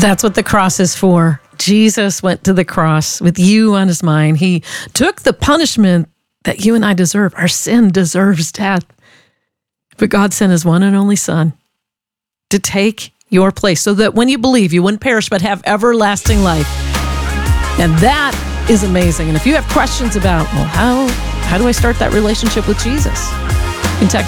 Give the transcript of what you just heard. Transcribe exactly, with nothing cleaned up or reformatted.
That's what the cross is for. Jesus went to the cross with you on his mind. He took the punishment that you and I deserve. Our sin deserves death. But God sent his one and only son to take your place so that when you believe, you wouldn't perish but have everlasting life. And that is amazing. And if you have questions about, well, how, how do I start that relationship with Jesus? You can text